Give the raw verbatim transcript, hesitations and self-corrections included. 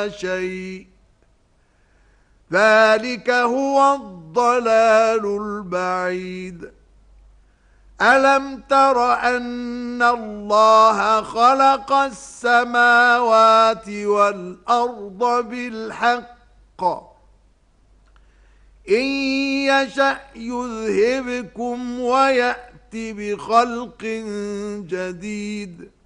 شيء ذلك هو الضلال البعيد ألم تر أن الله خلق السماوات والأرض بالحق إن يشأ يذهبكم ويأت بخلق جديد